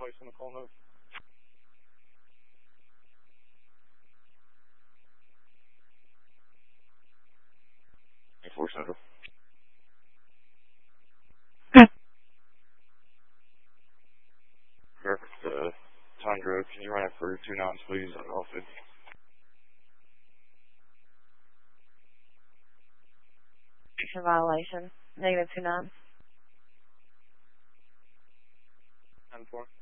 place on the call note. 4 Central. Perfect. Tundra, can you run it for 2 knots, please, on Alfred? Violation. -2 knots. 10-4.